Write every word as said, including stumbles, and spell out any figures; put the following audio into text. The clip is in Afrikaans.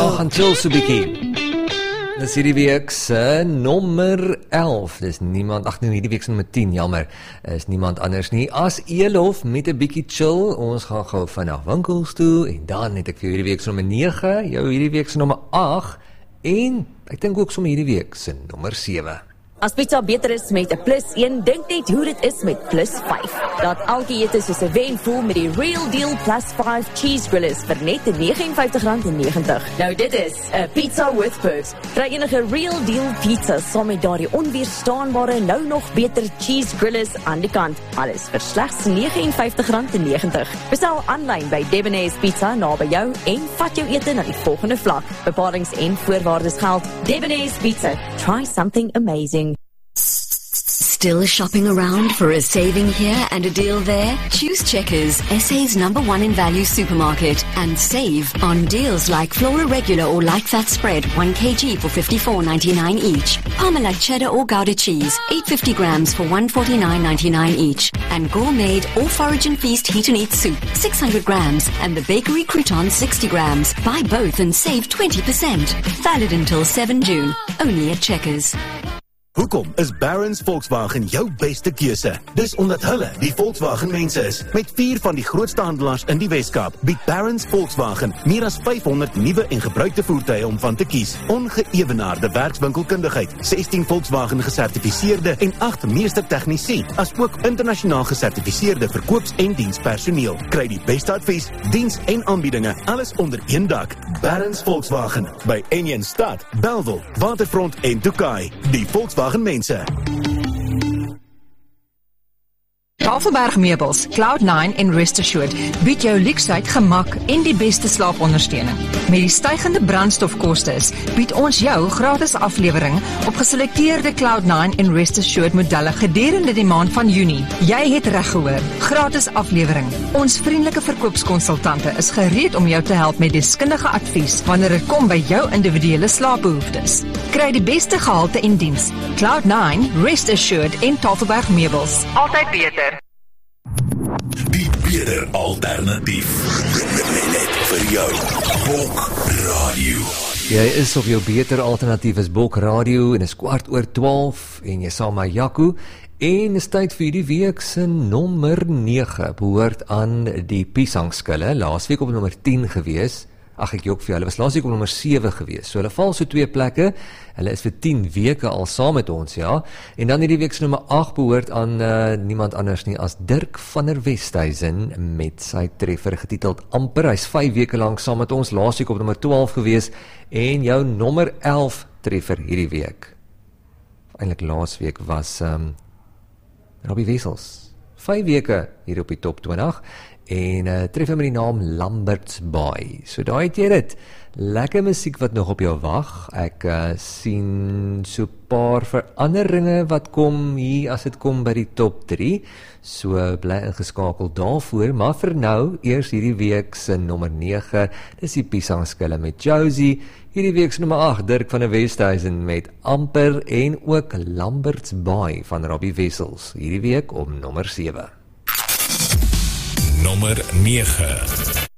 Oh, gaan chill so bietjie. Dis hierdie week se nommer elf. Dis niemand, ag nee, hierdie week se nommer tien, jammer. Is niemand anders nie as Elof met 'n bietjie chill. Ons gaan gou vanaf winkels toe en dan het ek vir hierdie week se nommer nege, jou hierdie week se nommer agt en ek dink ook sommer hierdie week se nommer sewe. As pizza beter is met 'n plus een, dink net hoe dit is met plus vyf. Dat elke ete soos 'n wen voel met die Real Deal plus vyf cheese grillers vir net vyf en vyftig rand en negentig. Nou dit is 'n pizza with perks. Kry enige Real Deal pizza saam met daardie onweerstaanbare nou nog beter cheese grillers aan die kant. Alles vir slegs vyf en vyftig rand en negentig. Bestel aanlyn by Debonairs Pizza naby jou en vat jou ete na die volgende vlak. Bepalings en voorwaardes geld. Debonairs Pizza. Try something amazing. Still shopping around for a saving here and a deal there? Choose Checkers, S A's number one in value supermarket, and save on deals like Flora Regular or Light Fat Spread, one kilogram for fifty-four ninety-nine each. Parmalat Cheddar or Gouda Cheese, eight hundred fifty grams for one forty-nine ninety-nine each. And Gourmet or Forage and Feast Heat and Eat Soup, six hundred grams, and the Bakery Crouton, sixty grams. Buy both and save twenty percent. Valid until seven June. Only at Checkers. Hoekom is Barron's Volkswagen jou beste keuse? Dis omdat hulle die Volkswagen mense is. Met vier van die grootste handelaars in die Weskaap bied Barron's Volkswagen meer as vyfhonderd nuwe en gebruikte voertuie om van te kies. Ongeëwenaarde werkswinkelkundigheid, sestien Volkswagen gesertifiseerde en agt meester tegnisie, as ook internasionaal gesertifiseerde verkoops- en dienspersoneel. Kry die beste advies, diens en aanbiedinge, alles onder een dak. Barron's Volkswagen by Enjen Stad, Bellville, Waterfront en Tokai. Die Volkswagen mense. Tafelberg Meubels, Cloud nine en Rest Assured bied jou luksheid, gemak en die beste slaapondersteuning. Met die stygende brandstofkostes bied ons jou gratis aflewering op geselekteerde Cloud nine en Rest Assured modelle gedurende die maand van Junie. Jy het reg gehoor, gratis aflewering. Ons vriendelike verkoopskonsultante is gereed om jou te help met deskundige advies wanneer dit kom by jou individuele slaapbehoeftes. Kry die beste gehalte en diens. Cloud nine, Rest Assured en Tafelberg Meubels. Altyd beter. Die beter alternatief. Net vir jou. Bok Radio. Jy is op jou beter alternatief is Bok Radio en is kwart oor twaalf en jy saam met Jaco en is tyd vir die week se nommer nege behoort aan die piesangskille. Laasweek op nommer tien gewees. Ag ek jok vir hulle was laasweek op nommer sewe gewees. So hulle val so twee plekke. Hulle is vir tien weke al saam met ons, ja. En dan hierdie week se nommer agt behoort aan uh, niemand anders nie as Dirk van der Westhuizen met sy treffer getiteld Amper. Hy's vyf weke lank saam met ons, laasweek op nommer twaalf gewees en jou nommer elf treffer hierdie week. Eintlik laasweek was um, Robbie Wessels. vyf weke hier op die top twintig. En uh, treffer met die naam Lambert's Bay. So daar het jy dit. Lekker musiek wat nog op jou wag. Ek uh, sien so paar veranderinge wat kom hier as dit kom by die top drie. So bly ingeskakel daarvoor. Maar vir nou, eers hierdie week se nommer nege. Dis die piesangskille met Josie. Hierdie week se nommer agt, Dirk van der Westhuizen met Amper. En ook Lambert's Bay van Robbie Wessels. Hierdie week om nommer sewe. Nommer nege.